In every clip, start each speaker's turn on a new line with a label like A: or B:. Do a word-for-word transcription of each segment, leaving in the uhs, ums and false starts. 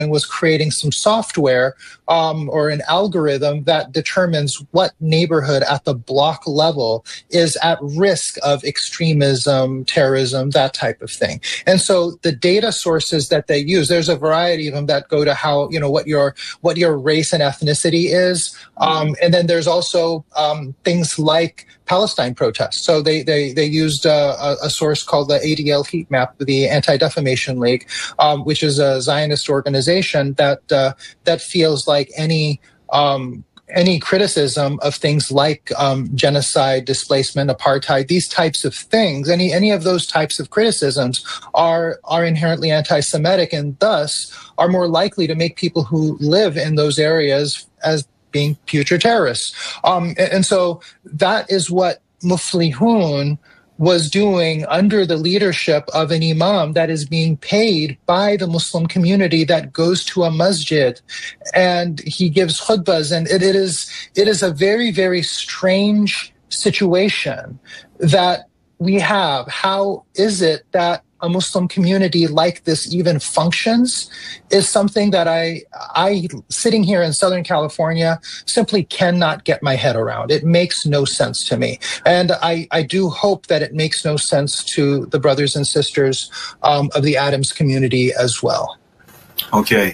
A: was creating some software um, or an algorithm that determines what neighborhood at the block level is at risk of extremism, terrorism, that type of thing. And so the data sources that they use, there's a variety of them that go to how, you know, what your what your race and ethnicity is. Um, and then there's also um, things like Palestine protests. So they they they used uh, a, a source called the A D L Heat Map, the Anti-Defamation League, um, which is a Zionist organization that uh, that feels like any um, any criticism of things like um, genocide, displacement, apartheid, these types of things, any any of those types of criticisms are are inherently anti-Semitic and thus are more likely to make people who live in those areas as being future terrorists. Um, and, and so that is what Muflihun was doing under the leadership of an imam that is being paid by the Muslim community that goes to a masjid and he gives khutbahs. And it, it is it is a very, very strange situation that we have. How is it that a Muslim community like this even functions is something that I, I, sitting here in Southern California, simply cannot get my head around. It makes no sense to me. And I, I do hope that it makes no sense to the brothers and sisters um, of the Adams community as well.
B: Okay.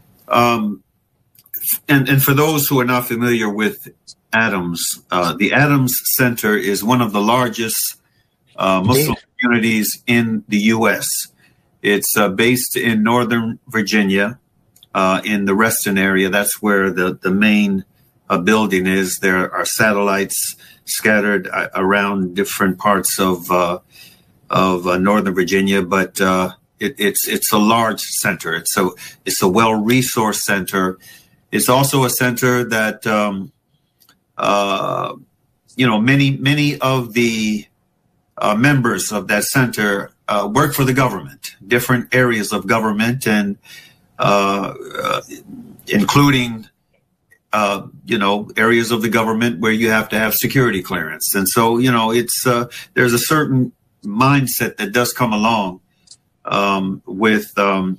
B: Um, and, and for those who are not familiar with Adams, uh, the Adams Center is one of the largest uh, Muslim communities in the U S. It's uh, based in Northern Virginia, uh, in the Reston area. That's where the, the main uh, building is. There are satellites scattered uh, around different parts of uh, of uh, Northern Virginia, but uh, it, it's it's a large center. It's a it's a well-resourced center. It's also a center that um, uh, you know many many of the Uh, members of that center uh, work for the government, different areas of government, and uh, uh, including, uh, you know, areas of the government where you have to have security clearance. And so, you know, it's uh, there's a certain mindset that does come along um, with um,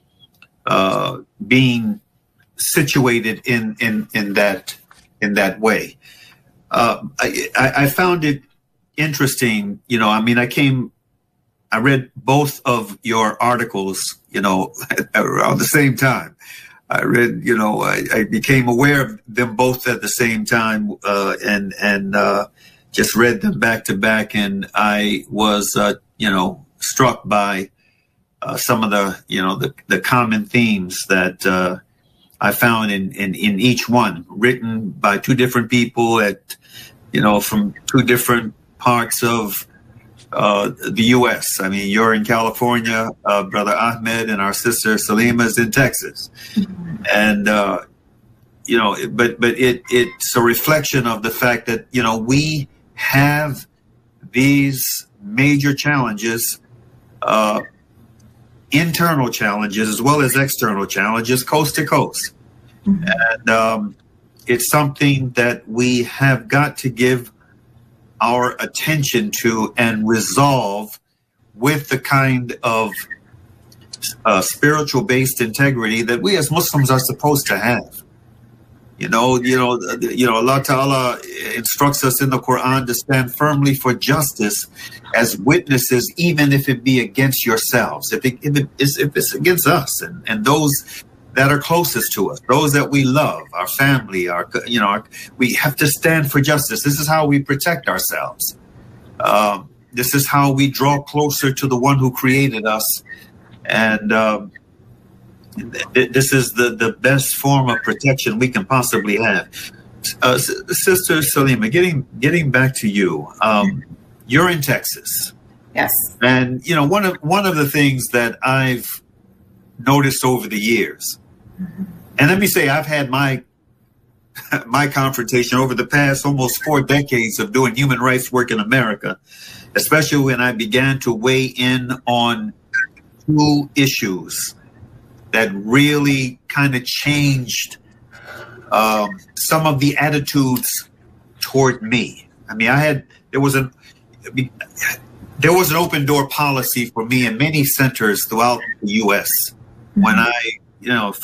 B: uh, being situated in in in that in that way. Uh, I, I found it interesting, you know, I mean, I came, I read both of your articles, you know, around the same time. I read, you know, I, I became aware of them both at the same time uh, and and uh, just read them back to back. And I was, uh, you know, struck by uh, some of the, you know, the, the common themes that uh, I found in, in, in each one, written by two different people at, you know, from two different parts of uh, the U S. I mean, you're in California, uh, Brother Ahmed, and our sister Salima is in Texas. Mm-hmm. And, uh, you know, but but it it's a reflection of the fact that, you know, we have these major challenges, uh, internal challenges as well as external challenges, coast to coast. Mm-hmm. And um, it's something that we have got to give our attention to and resolve with the kind of uh, spiritual-based integrity that we as Muslims are supposed to have. You know, you know, you know, Allah Ta'ala instructs us in the Quran to stand firmly for justice as witnesses, even if it be against yourselves, if it, if, it is, if it's against us and, and those that are closest to us, those that we love, our family, our, you know, our, we have to stand for justice. This is how we protect ourselves. Um, this is how we draw closer to the one who created us. And um, th- this is the, the best form of protection we can possibly have. Uh, S- Sister Salima, getting, getting back to you, um, you're in Texas.
C: Yes.
B: And, you know, one of, one of the things that I've noticed over the years, and let me say, I've had my my confrontation over the past almost four decades of doing human rights work in America, especially when I began to weigh in on two issues that really kind of changed um, some of the attitudes toward me. I mean, I had there was an there was an open door policy for me in many centers throughout the U S when I you know,